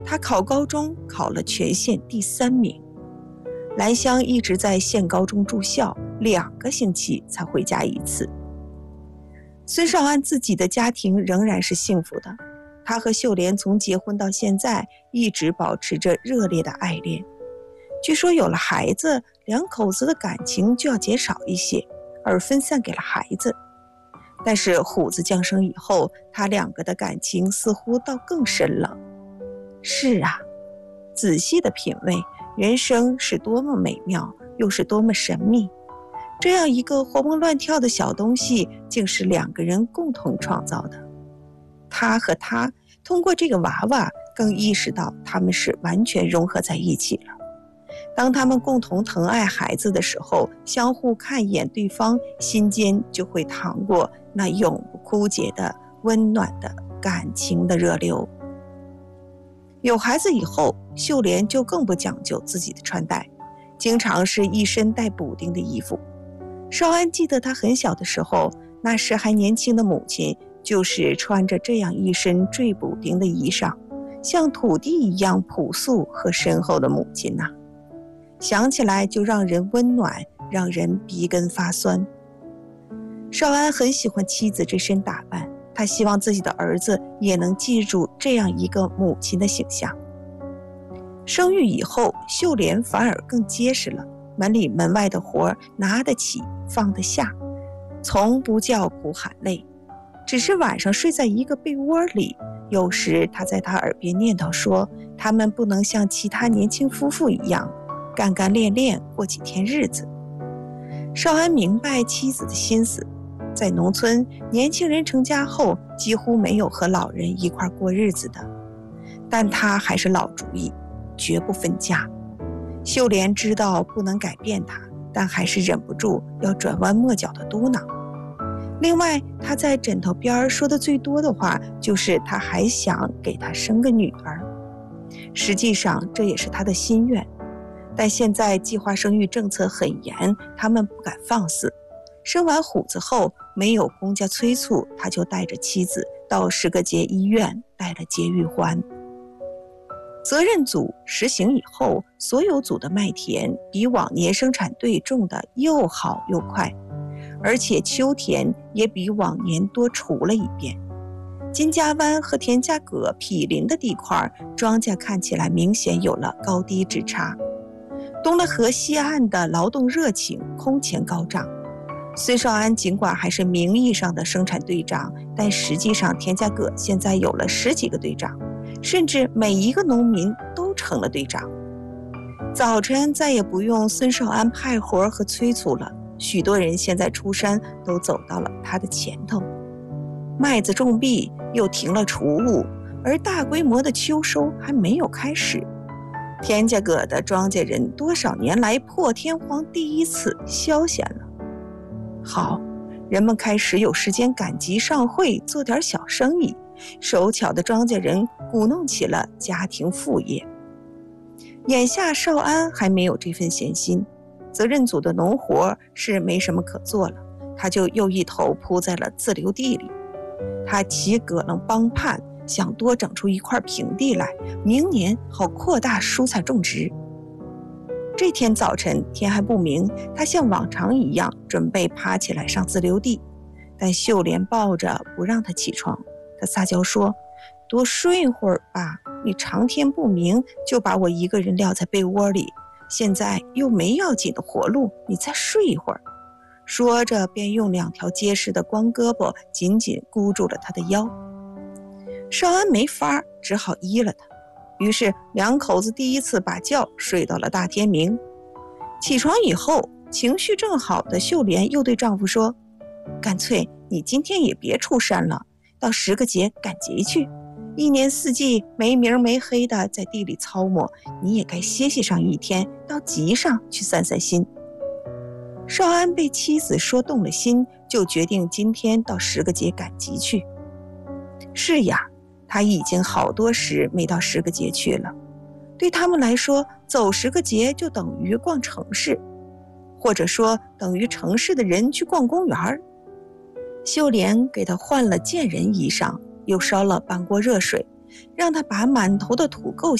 他考高中考了全县第3名。兰香一直在县高中住校，2个星期才回家一次。孙少安自己的家庭仍然是幸福的，他和秀莲从结婚到现在一直保持着热烈的爱恋。据说有了孩子，2口子的感情就要减少一些，而分散给了孩子。但是虎子降生以后，他2个的感情似乎倒更深了。是啊，仔细的品味，人生是多么美妙，又是多么神秘。这样一个活蹦乱跳的小东西，竟是2个人共同创造的。他和他通过这个娃娃，更意识到他们是完全融合在一起了。当他们共同疼爱孩子的时候，相互看一眼对方，心间就会淌过那永不枯竭的温暖的感情的热流。有孩子以后，秀莲就更不讲究自己的穿戴，经常是一身带补丁的衣服。少安记得他很小的时候，那时还年轻的母亲就是穿着这样一身缀补丁的衣裳，像土地一样朴素和深厚的母亲呐。想起来就让人温暖，让人鼻根发酸。少安很喜欢妻子这身打扮，他希望自己的儿子也能记住这样一个母亲的形象。生育以后，秀莲反而更结实了，门里门外的活拿得起放得下，从不叫苦喊累。只是晚上睡在一个被窝里，有时他在他耳边念叨说，他们不能像其他年轻夫妇一样干干练练过几天日子。少安明白妻子的心思，在农村，年轻人成家后几乎没有和老人一块过日子的，但他还是老主意，绝不分家。秀莲知道不能改变他，但还是忍不住要转弯抹角的嘟囔。另外，他在枕头边说的最多的话就是他还想给他生个女儿。实际上这也是他的心愿，但现在计划生育政策很严，他们不敢放肆。生完虎子后，没有公家催促，他就带着妻子到石碣节医院带了节育环。责任组实行以后，所有组的麦田比往年生产队种的又好又快，而且秋田也比往年多除了一遍。金家湾和田家葛毗邻的地块，庄稼看起来明显有了高低之差。东勒河西岸的劳动热情空前高涨。孙少安尽管还是名义上的生产队长，但实际上田家葛现在有了10几个队长，甚至每一个农民都成了队长。早晨再也不用孙少安派活和催促了，许多人现在出山都走到了他的前头。麦子种毕，又停了锄物，而大规模的秋收还没有开始。田家葛的庄稼人多少年来破天荒第一次消闲了。好，人们开始有时间赶集上会，做点小生意，手巧的庄稼人鼓弄起了家庭副业。眼下少安还没有这份闲心，责任组的农活是没什么可做了，他就又一头扑在了自留地里。他起葛楞帮盼，想多整出一块平地来，明年好扩大蔬菜种植。这天早晨天还不明，他像往常一样准备爬起来上自留地，但秀莲抱着不让他起床。他撒娇说，多睡一会儿吧，你长天不明就把我一个人撂在被窝里，现在又没要紧的活路，你再睡一会儿。说着便用2条结实的光胳膊紧紧箍住了他的腰。少安没法，只好依了他。于是2口子第一次把觉睡到了大天明。起床以后，情绪正好的秀莲又对丈夫说，干脆你今天也别出山了，到石碣节赶集去，一年四季没明没黑的在地里操磨，你也该歇息上一天，到集上去散散心。少安被妻子说动了心，就决定今天到石碣节赶集去。是呀，他已经好多时没到石碣节去了。对他们来说，走石碣节就等于逛城市，或者说等于城市的人去逛公园。秀莲给他换了健人衣裳，又烧了半锅热水， 让他把满头的土垢